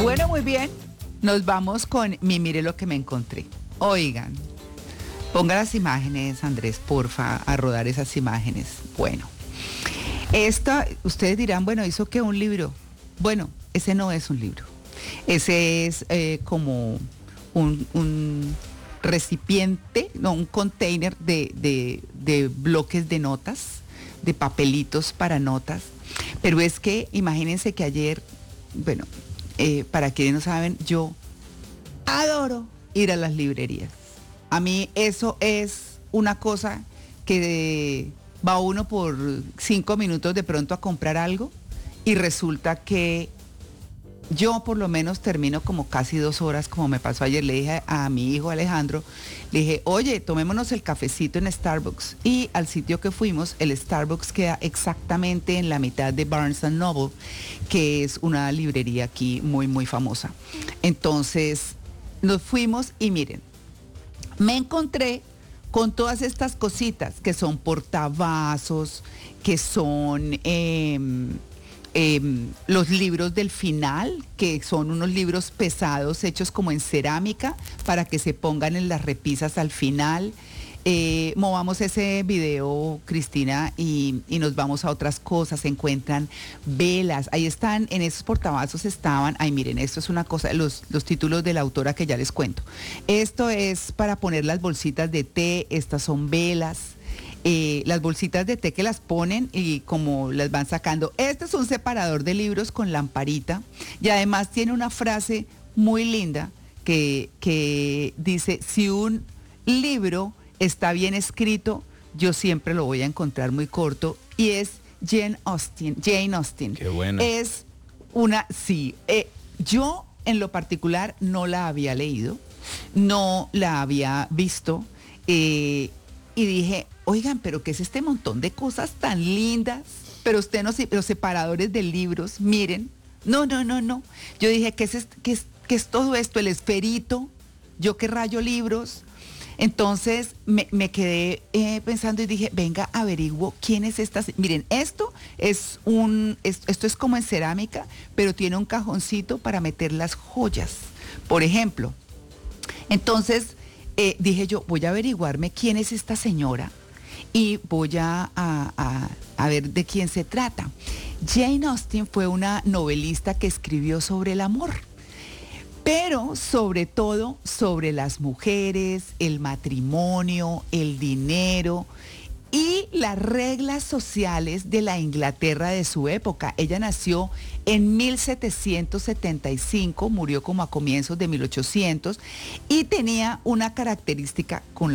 Bueno, muy bien. Nos vamos con Mire lo que me encontré. Oigan, ponga las imágenes, Andrés, porfa, a rodar esas imágenes. Bueno, ustedes dirán, bueno, ¿hizo qué? ¿Un libro? Bueno, ese no es un libro. Ese es como un recipiente, no, un container de bloques de notas, de papelitos para notas. Pero es que imagínense que ayer, bueno, para quienes no saben, yo adoro ir a las librerías. A mí eso es una cosa que va uno por 5 minutos de pronto a comprar algo y resulta que yo por lo menos termino como casi 2 horas, como me pasó ayer. Le dije a mi hijo Alejandro, le dije, oye, tomémonos el cafecito en Starbucks. Y al sitio que fuimos, el Starbucks queda exactamente en la mitad de Barnes Noble, que es una librería aquí muy, muy famosa. Entonces, nos fuimos y miren, me encontré con todas estas cositas que son portavasos, que son los libros del final, que son unos libros pesados hechos como en cerámica para que se pongan en las repisas al final. Movamos ese video, Cristina, y nos vamos a otras cosas. Se encuentran velas. Ahí están, en esos portavasos estaban, ay miren, esto es una cosa, los títulos de la autora que ya les cuento. Esto es para poner las bolsitas de té, estas son velas. Las bolsitas de té que las ponen y como las van sacando. Este es un separador de libros con lamparita y además tiene una frase muy linda que dice, si un libro está bien escrito, yo siempre lo voy a encontrar muy corto, y es Jane Austen. Qué buena. Es sí, yo en lo particular no la había leído, no la había visto, y dije, oigan, pero ¿qué es este montón de cosas tan lindas? Pero usted no, los separadores de libros, miren. No. Yo dije, ¿qué es todo esto? El esferito, yo que rayo libros. Entonces me quedé pensando y dije, venga, averiguo quién es esta. Miren, esto es como en cerámica, pero tiene un cajoncito para meter las joyas, por ejemplo. Entonces dije yo, voy a averiguarme quién es esta señora y voy a ver de quién se trata. Jane Austen fue una novelista que escribió sobre el amor, pero sobre todo sobre las mujeres, el matrimonio, el dinero y las reglas sociales de la Inglaterra de su época. Ella nació en 1775, murió como a comienzos de 1800 y tenía una característica con